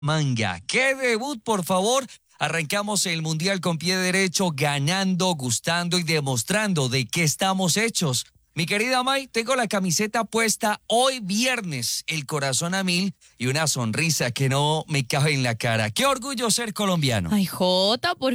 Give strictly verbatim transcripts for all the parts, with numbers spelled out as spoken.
Manga. ¡Qué debut, por favor! Arrancamos el Mundial con pie derecho, ganando, gustando y demostrando de qué estamos hechos. Mi querida May, tengo la camiseta puesta hoy viernes, el corazón a mil y una sonrisa que no me cabe en la cara. ¡Qué orgullo ser colombiano! Ay, Jota, por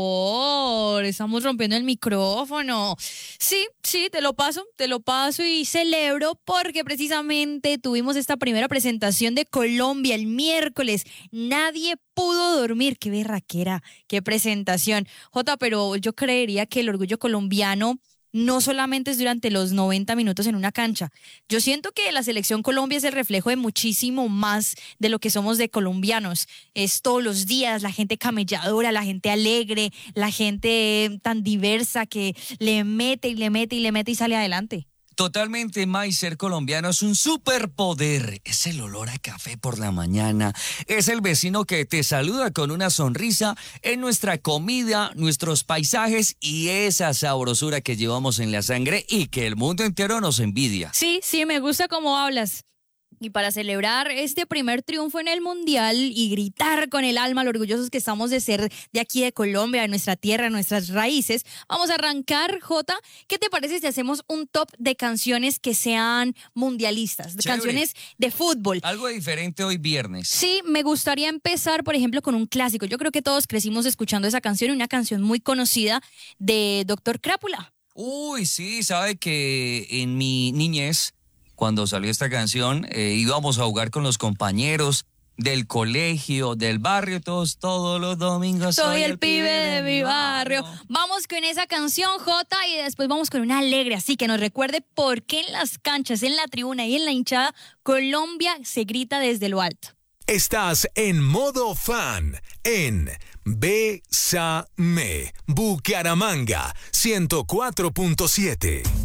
favor, estamos rompiendo el micrófono. Sí, sí, te lo paso, te lo paso y celebro porque precisamente tuvimos esta primera presentación de Colombia el miércoles. Nadie pudo dormir. Qué berraquera, qué presentación. Jota, pero yo creería que el orgullo colombiano no solamente es durante los noventa minutos en una cancha. Yo siento que la selección Colombia es el reflejo de muchísimo más de lo que somos de colombianos. Es todos los días, la gente camelladora, la gente alegre, la gente tan diversa que le mete y le mete y le mete y sale adelante. Totalmente, May, ser colombiano es un superpoder. Es el olor a café por la mañana. Es el vecino que te saluda con una sonrisa. Es nuestra comida, nuestros paisajes y esa sabrosura que llevamos en la sangre y que el mundo entero nos envidia. Sí, sí, me gusta cómo hablas. Y para celebrar este primer triunfo en el Mundial y gritar con el alma lo orgullosos que estamos de ser de aquí de Colombia, de nuestra tierra, de nuestras raíces, vamos a arrancar, Jota. ¿Qué te parece si hacemos un top de canciones que sean mundialistas, de canciones de fútbol? Algo diferente hoy viernes. Sí, me gustaría empezar, por ejemplo, con un clásico. Yo creo que todos crecimos escuchando esa canción, una canción muy conocida de Doctor Crápula. Uy, sí, sabe que en mi niñez, cuando salió esta canción, eh, íbamos a jugar con los compañeros del colegio, del barrio, todos, todos los domingos. Soy, soy el, el pibe de mi barrio. barrio. Vamos con esa canción, Jota, y después vamos con una alegre, así que nos recuerde por qué en las canchas, en la tribuna y en la hinchada, Colombia se grita desde lo alto. Estás en modo fan en Bésame, Bucaramanga, ciento cuatro punto siete.